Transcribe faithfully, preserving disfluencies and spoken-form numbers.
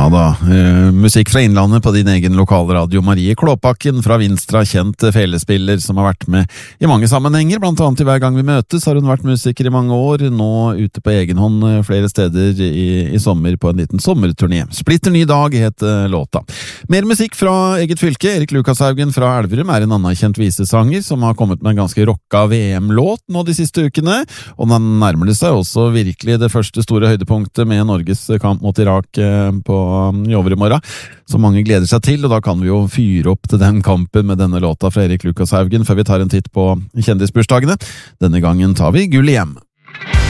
da, eh, musikk fra Innlandet på din egen lokalradio. Marie Klåpakken fra Vinstra, kjent felespiller som har vært med i mange sammenhenger, blant annet i Hver gang vi møtes har hun vært musiker i mange år, nå ute på egen hånd flere steder i, i sommer på en liten sommerturné. Splitter ny dag heter låta. Mer musikk fra eget fylke. Erik Lukashaugen fra Elverum er en anerkjent visesanger som har kommet med en ganske rocka V M-låt nå de siste ukene, og den nærmer det seg også virkelig det første store høydepunktet med Norges kamp mot Irak på i overmorgen, som mange gleder seg til, og da kan vi jo fyre opp til den kampen med denne låta fra Erik Lukashaugen før vi tar en titt på kjendisbursdagene. Denne gangen tar vi gull hjem.